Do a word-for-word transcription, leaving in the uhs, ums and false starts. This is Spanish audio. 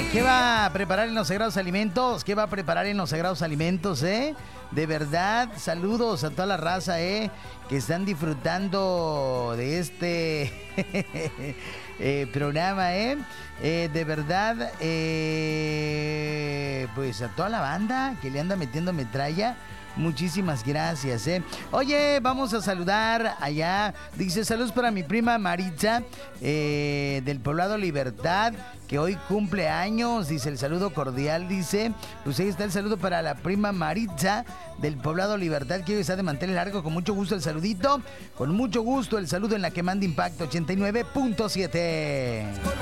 ¿Qué va a preparar en los Sagrados Alimentos? ¿Qué va a preparar en los Sagrados Alimentos, eh? De verdad, saludos a toda la raza, eh, que están disfrutando de este eh, programa, eh. eh. De verdad, eh, pues a toda la banda que le anda metiendo metralla. Muchísimas gracias, eh. Oye, vamos a saludar allá. Dice, saludos para mi prima Maritza, eh, del Poblado Libertad, que hoy cumple años. Dice, el saludo cordial, dice. Pues ahí está el saludo para la prima Maritza, del Poblado Libertad, que hoy está de mantener largo. Con mucho gusto el saludito. Con mucho gusto el saludo en la que manda Impacto ochenta y nueve punto siete.